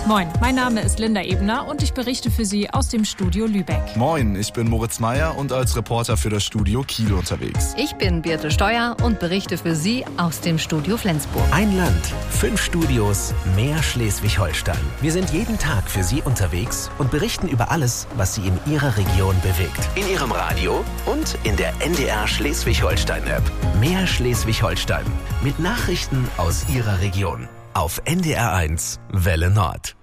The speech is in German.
Moin, mein Name ist Linda Ebner und ich berichte für Sie aus dem Studio Lübeck. Moin, ich bin Moritz Meyer und als Reporter für das Studio Kiel unterwegs. Ich bin Birte Steuer und berichte für Sie aus dem Studio Flensburg. Ein Land, 5 Studios, mehr Schleswig-Holstein. Wir sind jeden Tag für Sie unterwegs und berichten über alles, was Sie in Ihrer Region bewegt. In Ihrem Radio und in der NDR Schleswig-Holstein-App. Mehr Schleswig-Holstein mit Nachrichten aus Ihrer Region. Auf NDR 1 Welle Nord.